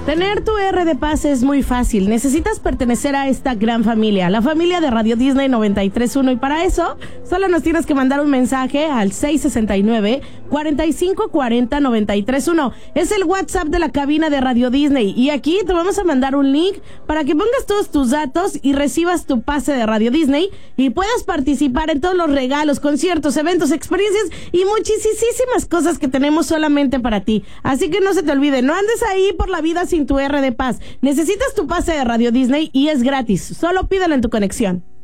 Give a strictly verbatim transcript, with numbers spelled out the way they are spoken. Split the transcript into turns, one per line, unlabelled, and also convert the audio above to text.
Tener tu R de Paz es muy fácil. Necesitas pertenecer a esta gran familia, la familia de Radio Disney noventa y tres punto uno, y para eso solo nos tienes que mandar un mensaje al seis sesenta y nueve, cuarenta y cinco cuarenta, noventa y tres uno. Es el WhatsApp de la cabina de Radio Disney y aquí te vamos a mandar un link para que pongas todos tus datos y recibas tu pase de Radio Disney y puedas participar en todos los regalos, conciertos, eventos, experiencias y muchísimas cosas que tenemos solamente para ti. Así que no se te olvide, no andes ahí por la vida sin tu R de Paz. Necesitas tu pase de Radio Disney y es gratis. Solo pídelo en tu conexión.